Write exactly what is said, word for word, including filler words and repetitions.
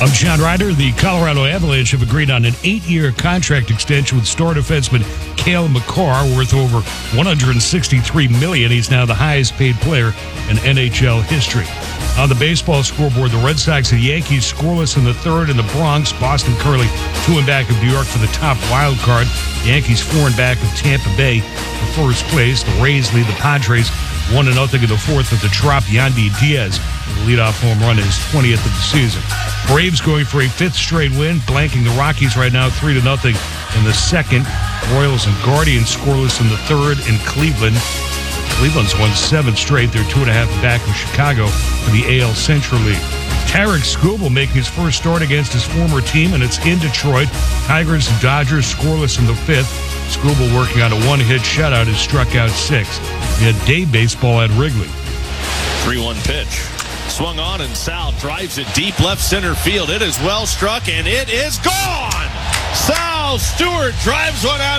I'm John Ryder. The Colorado Avalanche have agreed on an eight-year contract extension with star defenseman Cale Makar, worth over one hundred sixty-three million dollars. He's now the highest-paid player in N H L history. On the baseball scoreboard, the Red Sox and Yankees scoreless in the third in the Bronx. Boston currently two and back of New York for the top wild card. The Yankees four and back of Tampa Bay for first place. The Rays lead the Padres one to nothing in the fourth with the Trop Yandy Diaz. The leadoff home run is twentieth of the season. Braves going for a fifth straight win, blanking the Rockies right now three to nothing in the second. Royals and Guardians scoreless in the third in Cleveland. Cleveland's won seven straight. They're two and a half back of Chicago for the A L Central League. Tarek Skubal making his first start against his former team, and it's in Detroit. Tigers and Dodgers scoreless in the fifth. Skubal working on a one-hit shutout has struck out six. We had day baseball at Wrigley. three one pitch. Swung on, and Sal drives it deep left center field. It is well struck, and it is gone. Sal Stewart drives one out.